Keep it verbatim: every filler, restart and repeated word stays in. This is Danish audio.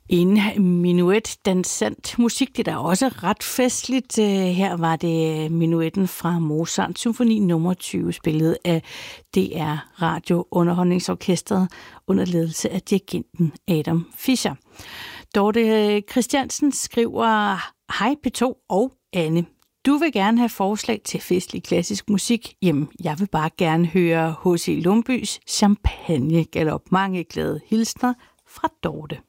En minuet dansant musik, det er da også ret festligt. Her var det minuetten fra Mozart symfoni nummer tyve, spillet af D R Radio Underholdningsorkestret under ledelse af dirigenten Adam Fischer. Dorte Christiansen skriver: Hej P to og Anne. Du vil gerne have forslag til festlig klassisk musik? Jamen, jeg vil bare gerne høre H C Lumbys Champagne Galop. Mange glade hilsner fra Dorte.